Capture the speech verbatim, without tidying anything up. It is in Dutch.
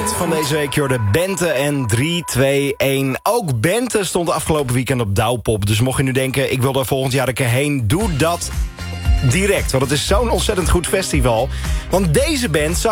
hit van deze week, joh, de Bente en drie, twee, één. Ook Bente stond afgelopen weekend op Douwpop. Dus mocht je nu denken, ik wil daar volgend jaar een keer heen, doe dat direct. Want het is zo'n ontzettend goed festival. Want deze band zag